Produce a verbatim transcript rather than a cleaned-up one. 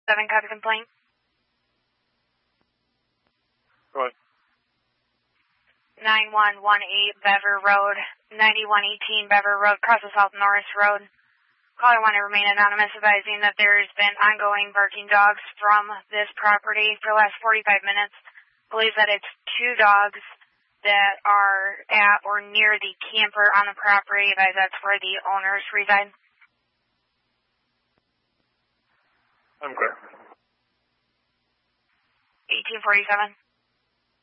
seven, copy complaint. Go ahead. nine one one eight Bever Road, ninety-one eighteen Bever Road, across the South Norris Road. Caller want to remain anonymous, advising that there's been ongoing barking dogs from this property for the last forty-five minutes. Believes that it's two dogs that are at or near the camper on the property, as that's where the owners reside. I'm clear. eighteen forty-seven.